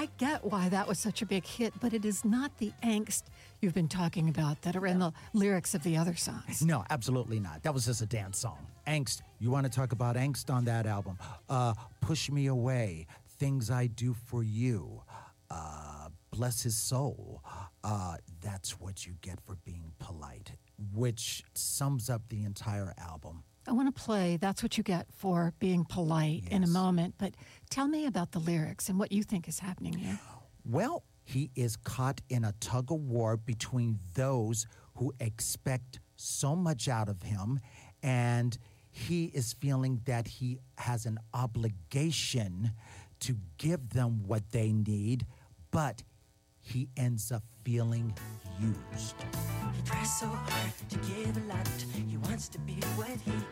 I get why that was such a big hit, but it is not the angst you've been talking about that are in the lyrics of the other songs. No, absolutely not. That was just a dance song. Angst. You want to talk about angst on that album? Push Me Away, Things I Do For You, Bless His Soul. That's what you get for being polite, which sums up the entire album. I want to play That's What You Get for Being Polite in a moment, but tell me about the lyrics and what you think is happening here. Well, he is caught in a tug of war between those who expect so much out of him, and he is feeling that he has an obligation to give them what they need, but he ends up feeling used. He tries so hard to give a lot. He wants to be what he